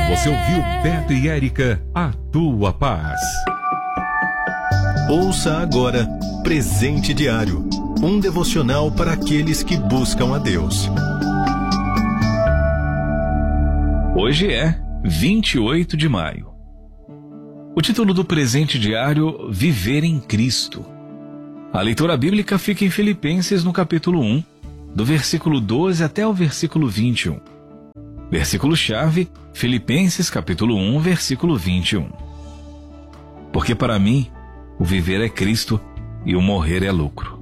Você ouviu Beto e Érica, A Tua Paz. Ouça agora Presente Diário, um devocional para aqueles que buscam a Deus. Hoje é 28 de maio. O título do presente diário: Viver em Cristo. A leitura bíblica fica em Filipenses no capítulo 1, do versículo 12 até o versículo 21. Versículo-chave, Filipenses capítulo 1, versículo 21. Porque para mim, o viver é Cristo e o morrer é lucro.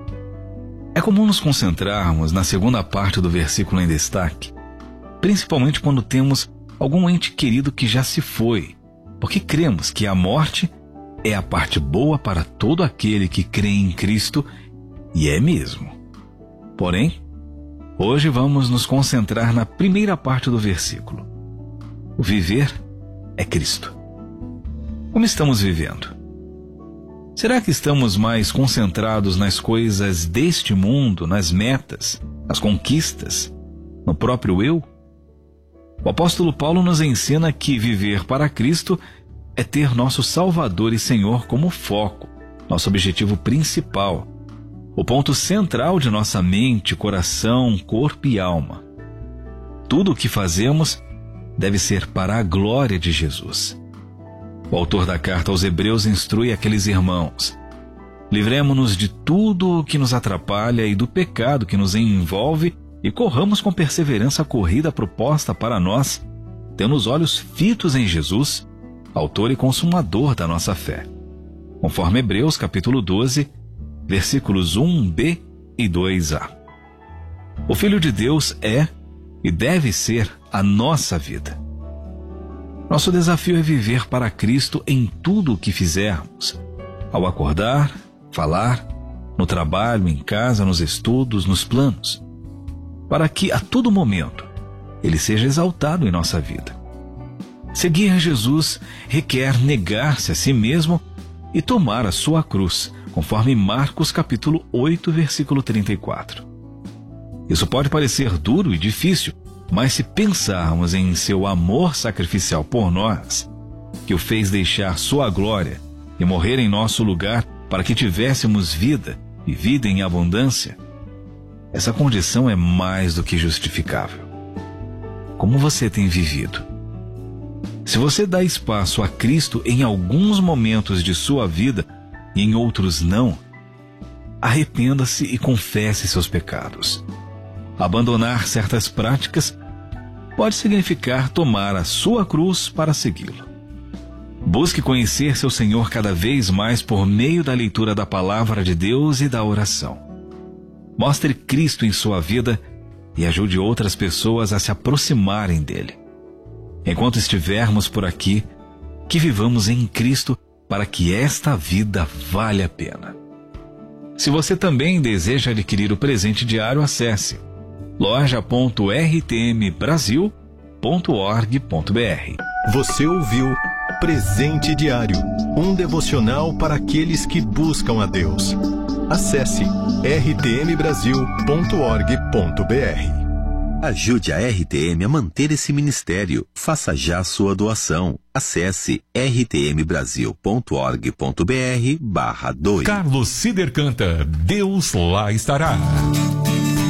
É comum nos concentrarmos na segunda parte do versículo em destaque, principalmente quando temos algum ente querido que já se foi, porque cremos que a morte é a parte boa para todo aquele que crê em Cristo, e é mesmo. Porém, hoje vamos nos concentrar na primeira parte do versículo. O viver é Cristo. Como estamos vivendo? Será que estamos mais concentrados nas coisas deste mundo, nas metas, nas conquistas, no próprio eu? O apóstolo Paulo nos ensina que viver para Cristo é ter nosso Salvador e Senhor como foco, nosso objetivo principal, o ponto central de nossa mente, coração, corpo e alma. Tudo o que fazemos deve ser para a glória de Jesus. O autor da carta aos Hebreus instrui aqueles irmãos: livremo-nos de tudo o que nos atrapalha e do pecado que nos envolve e corramos com perseverança a corrida proposta para nós, tendo os olhos fitos em Jesus, autor e consumador da nossa fé. Conforme Hebreus capítulo 12, versículos 1b e 2a. O Filho de Deus é e deve ser a nossa vida. Nosso desafio é viver para Cristo em tudo o que fizermos, ao acordar, falar, no trabalho, em casa, nos estudos, nos planos, para que a todo momento Ele seja exaltado em nossa vida. Seguir Jesus requer negar-se a si mesmo e tomar a sua cruz, conforme Marcos capítulo 8, versículo 34. Isso pode parecer duro e difícil, mas se pensarmos em seu amor sacrificial por nós, que o fez deixar sua glória e morrer em nosso lugar para que tivéssemos vida e vida em abundância, essa condição é mais do que justificável. Como você tem vivido? Se você dá espaço a Cristo em alguns momentos de sua vida e em outros não, arrependa-se e confesse seus pecados. Abandonar certas práticas pode significar tomar a sua cruz para segui-lo. Busque conhecer seu Senhor cada vez mais por meio da leitura da palavra de Deus e da oração. Mostre Cristo em sua vida e ajude outras pessoas a se aproximarem dele. Enquanto estivermos por aqui, que vivamos em Cristo para que esta vida vale a pena. Se você também deseja adquirir o presente diário, acesse loja.rtmbrasil.org.br. Você ouviu Presente Diário, um devocional para aqueles que buscam a Deus. Acesse rtmbrasil.org.br. Ajude a RTM a manter esse ministério. Faça já sua doação. Acesse rtmbrasil.org.br/doe. Carlos Sider canta Deus lá estará.